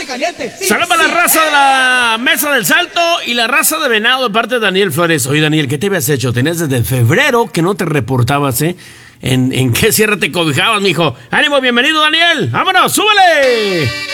Saludos para la raza de la Mesa del Salto y la raza de Venado de parte de Daniel Flores. Oye, Daniel, ¿qué te habías hecho? Tenías desde febrero que no te reportabas, ¿eh? ¿En qué sierra te cobijabas, mijo? ¡Ánimo, bienvenido, Daniel! ¡Vámonos, súbele!